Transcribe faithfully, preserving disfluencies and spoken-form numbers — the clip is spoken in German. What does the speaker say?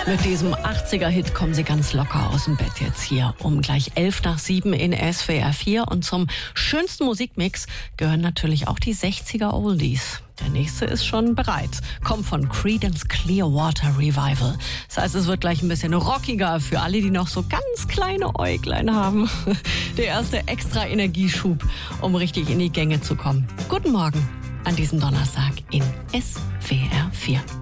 Mit diesem achtziger-Hit kommen Sie ganz locker aus dem Bett jetzt hier um gleich elf nach sieben in S W R vier. Und zum schönsten Musikmix gehören natürlich auch die sechziger-Oldies. Der nächste ist schon bereit. Kommt von Creedence Clearwater Revival. Das heißt, es wird gleich ein bisschen rockiger für alle, die noch so ganz kleine Äuglein haben. Der erste extra Energieschub, um richtig in die Gänge zu kommen. Guten Morgen an diesem Donnerstag in S W R vier.